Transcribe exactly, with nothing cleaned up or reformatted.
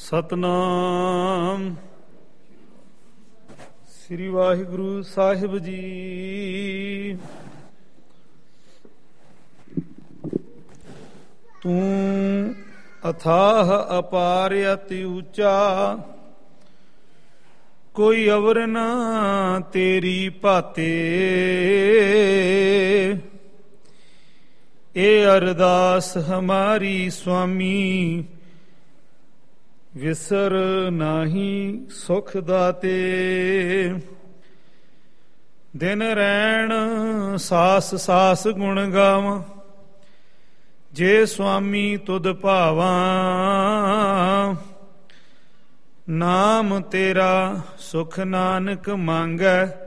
ਸਤਨਾਮ ਸ੍ਰੀ ਵਾਹਿਗੁਰੂ ਸਾਹਿਬ ਜੀ। ਤੂੰ ਅਥਾਹ ਅਪਾਰ ਅਤਿ ਉੱਚਾ, ਕੋਈ ਅਵਰ ਨਾ ਤੇਰੀ ਭਾਤੇ। ਇਹ ਅਰਦਾਸ ਹਮਾਰੀ ਸੁਆਮੀ, ਵਿਸਰ ਨਾਹੀ ਸੁਖ ਦਾਤੇ। ਦਿਨ ਰੈਣ ਸਾਸ ਸਾਸ ਗੁਣ ਗਾਵਾਂ, ਜੇ ਸੁਆਮੀ ਤੁਧ ਭਾਵਾਂ। ਨਾਮ ਤੇਰਾ ਸੁਖ ਨਾਨਕ ਮੰਗੈ,